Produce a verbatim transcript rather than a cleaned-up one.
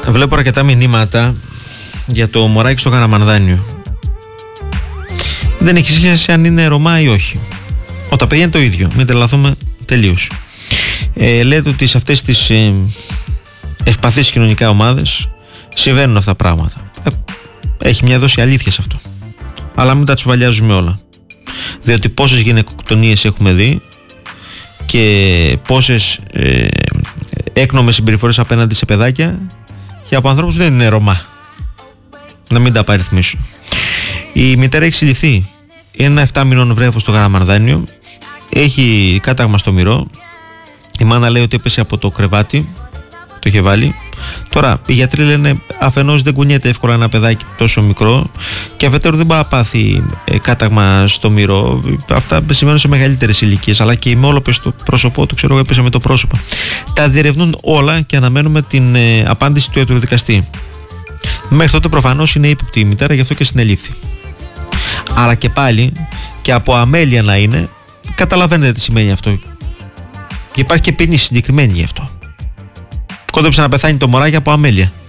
Βλέπω αρκετά μηνύματα για το μωράκι στο Καραμανδάνιο. Δεν έχει σχέση αν είναι Ρωμά ή όχι. Όταν πηγαίνει το ίδιο, μην τρελαθούμε τελείως. Ε, λέτε ότι σε αυτές τις ε, ευπαθείς κοινωνικά ομάδες συμβαίνουν αυτά τα πράγματα. Ε, έχει μια δόση αλήθεια σε αυτό. Αλλά μην τα τσουβαλιάζουμε όλα. Διότι πόσες γυναικοκτονίες έχουμε δει και πόσες ε, έκνομες συμπεριφορές απέναντι σε παιδάκια και από ανθρώπους που δεν είναι Ρωμά. Να μην τα παριθμίσω. Η μητέρα έχει συλληφθεί. Είναι ένα επτά μηνών βρέφος στο Καραμανδάνιο. Έχει κάταγμα στο μυρό. Η μάνα λέει ότι έπεσε από το κρεβάτι. Το είχε βάλει. Τώρα οι γιατροί λένε αφενός δεν κουνιέται εύκολα ένα παιδάκι τόσο μικρό και αφετέρου δεν μπορεί να πάθει ε, κάταγμα στο μυρό. Αυτά συμβαίνουν σε μεγαλύτερες ηλικίες, αλλά και με όλο το πρόσωπό του, ξέρω εγώ, έπεσε με το πρόσωπο. Τα διερευνούν όλα και αναμένουμε την ε, απάντηση του ιατροδικαστή. Μέχρι τότε προφανώς είναι ύποπτη η μητέρα, γι' αυτό και συνελήφθη. Αλλά και πάλι, και από αμέλεια να είναι, καταλαβαίνετε τι σημαίνει αυτό. Και υπάρχει και ποινή συγκεκριμένη γι' αυτό. Κόντεψε να πεθάνει το μωράκι από αμέλεια.